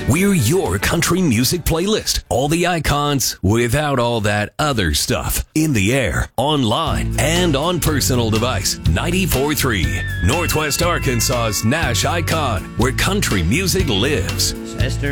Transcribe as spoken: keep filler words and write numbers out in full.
We're your country music playlist. All the icons without all that other stuff. In the air, online, and on personal device. ninety-four point three, Northwest Arkansas's Nash Icon, where country music lives. Sister